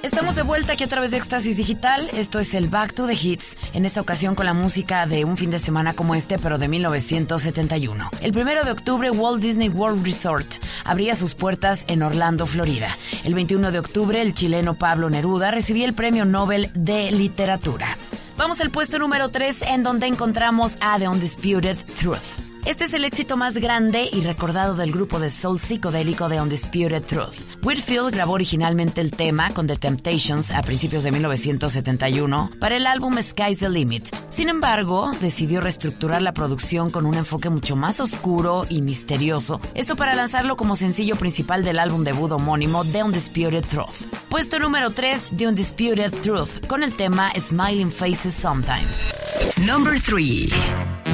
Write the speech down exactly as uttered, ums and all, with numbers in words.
Estamos de vuelta aquí a través de Éxtasis Digital. Esto es el Back to the Hits, en esta ocasión con la música de un fin de semana como este, pero de mil novecientos setenta y uno. El primero de octubre, Walt Disney World Resort abría sus puertas en Orlando, Florida. El veintiuno de octubre, el chileno Pablo Neruda recibía el Premio Nobel de Literatura. Vamos al puesto número tres, en donde encontramos a The Undisputed Truth. Este es el éxito más grande y recordado del grupo de soul psicodélico The Undisputed Truth. Whitfield grabó originalmente el tema con The Temptations a principios de mil novecientos setenta y uno para el álbum Sky's the Limit. Sin embargo, decidió reestructurar la producción con un enfoque mucho más oscuro y misterioso, esto para lanzarlo como sencillo principal del álbum debut homónimo The Undisputed Truth. Puesto número tres, The Undisputed Truth, con el tema Smiling Faces Sometimes. Number three.